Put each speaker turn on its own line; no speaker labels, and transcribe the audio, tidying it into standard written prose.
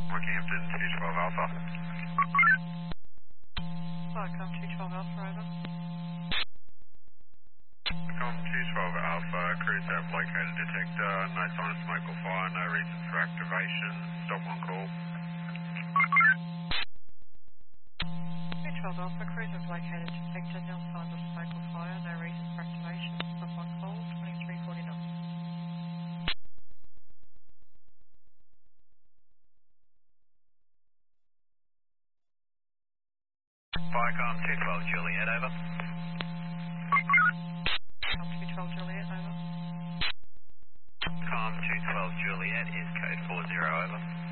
Rockhampton 212 Alpha.
Welcome, 212 Alpha, over.
Com 212 Alpha, crews have located detector, no sign of smoke or fire, no reason for activation, stop on call.
212 Alpha, crews have located detector, nil signs of smoke or fire, no reason for activation, stop on call, 2349.
Viacom 212 Juliet, over.
Com 212 Juliet, over.
Com 212 Juliet is code 40, over.